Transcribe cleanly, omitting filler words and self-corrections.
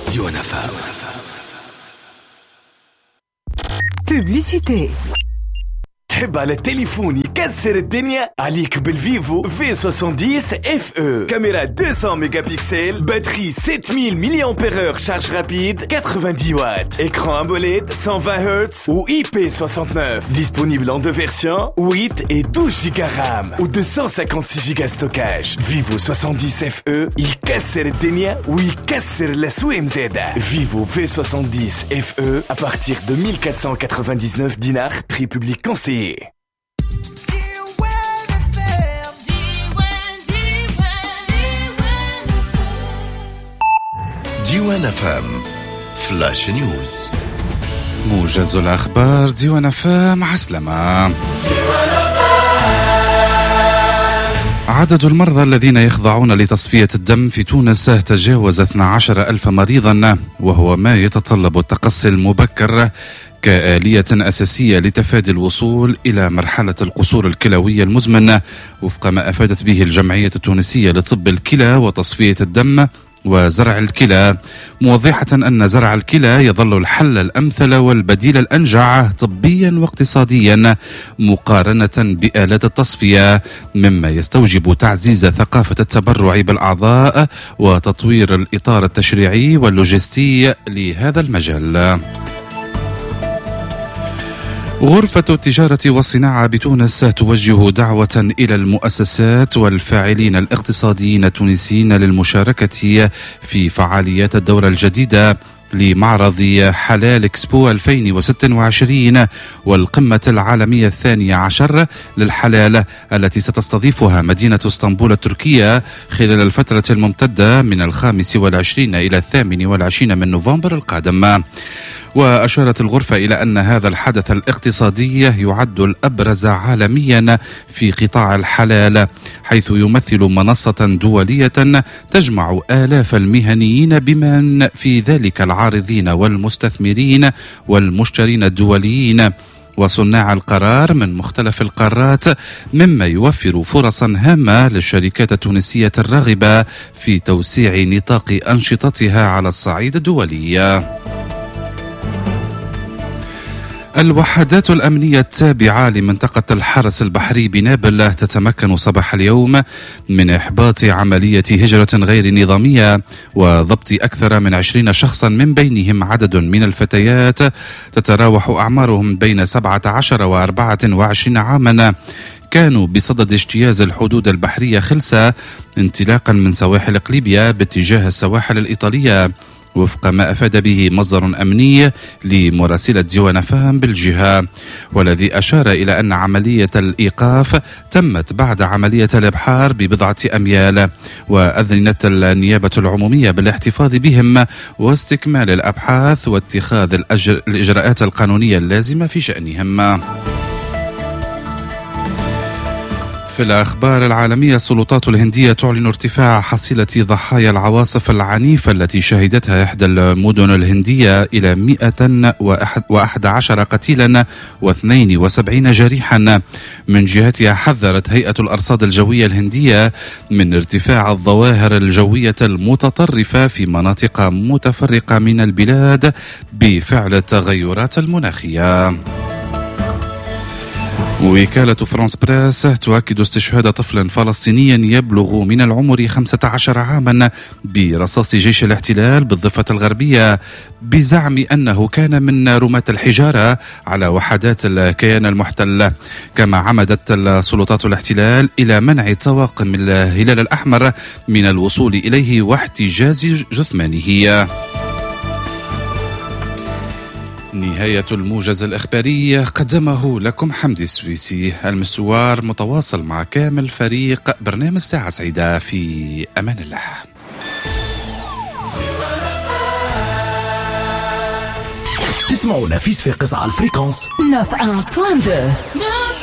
ديوان FM. Publicité. تحب على التليفون يكسر الدنيا؟ عليك بالفيفو V70 FE. كاميرا 200 ميجا بيكسل, باتري 7000 mAh, charge rapide 90 watts, écran AMOLED 120 Hz ou IP69. Disponible en deux versions, 8 et 12 Go RAM ou 256 Go stockage. Vivo 70 FE, يكسر الدنيا ويكسر الأسواق مزادة. Vivo V70 FE à partir de 1499 dinars, prix public conseillé. ديوان FM فلاش نيوز. موجز الأخبار ديوان FM. عسلامة. عدد المرضى الذين يخضعون لتصفية الدم في تونس تجاوز 12,000 مريضا، وهو ما يتطلب التقصي المبكر كآلية أساسية لتفادي الوصول إلى مرحلة القصور الكلوي المزمن، وفق ما أفادت به الجمعية التونسية لطب الكلى وتصفية الدم وزرع الكلى، موضحة أن زرع الكلى يظل الحل الأمثل والبديل الأنجع طبيا واقتصاديا مقارنة بآلات التصفية، مما يستوجب تعزيز ثقافة التبرع بالأعضاء وتطوير الإطار التشريعي واللوجستي لهذا المجال. غرفة التجارة والصناعة بتونس توجه دعوة إلى المؤسسات والفاعلين الاقتصاديين التونسيين للمشاركة في فعاليات الدورة الجديدة لمعرض حلال إكسبو 2026 والقمة العالمية 12 للحلال التي ستستضيفها مدينة اسطنبول التركية خلال الفترة الممتدة من 25 إلى 28 من نوفمبر القادم. وأشارت الغرفة إلى أن هذا الحدث الاقتصادي يعد الأبرز عالميا في قطاع الحلال، حيث يمثل منصة دولية تجمع آلاف المهنيين بمن في ذلك العارضين والمستثمرين والمشترين الدوليين وصناع القرار من مختلف القارات، مما يوفر فرصا هامة للشركات التونسية الراغبة في توسيع نطاق أنشطتها على الصعيد الدولي. الوحدات الأمنية التابعة لمنطقة الحرس البحري بنابل تتمكن صباح اليوم من إحباط عملية هجرة غير نظامية وضبط أكثر من 20 شخصا، من بينهم عدد من الفتيات تتراوح أعمارهم بين 17 و 24 عاما، كانوا بصدد اجتياز الحدود البحرية خلسة انطلاقا من سواحل قليبيا باتجاه السواحل الإيطالية، وفق ما أفاد به مصدر أمني لمراسلة ديوان FM بالجهة، والذي أشار إلى أن عملية الإيقاف تمت بعد عملية الإبحار ببضعة أميال، وأذنت النيابة العمومية بالاحتفاظ بهم واستكمال الأبحاث واتخاذ الإجراءات القانونية اللازمة في شأنهم. في الأخبار العالمية، السلطات الهندية تعلن ارتفاع حصيلة ضحايا العواصف العنيفة التي شهدتها إحدى المدن الهندية إلى 111 قتيلا و72 جريحا. من جهتها حذرت هيئة الأرصاد الجوية الهندية من ارتفاع الظواهر الجوية المتطرفة في مناطق متفرقة من البلاد بفعل التغيرات المناخية. وكالة فرانس بريس تؤكد استشهاد طفل فلسطيني يبلغ من العمر 15 عاما برصاص جيش الاحتلال بالضفة الغربية، بزعم أنه كان من رماة الحجارة على وحدات الكيان المحتل. كما عمدت سلطات الاحتلال إلى منع طواقم الهلال الأحمر من الوصول إليه واحتجاز جثمانه. نهاية الموجز الإخباري قدمه لكم حمدي السويسي. المسوار متواصل مع كامل فريق برنامج ساعة سعيدة. في أمان الله. تسمعوا نفيس في قصة على الفريكونس 91.2.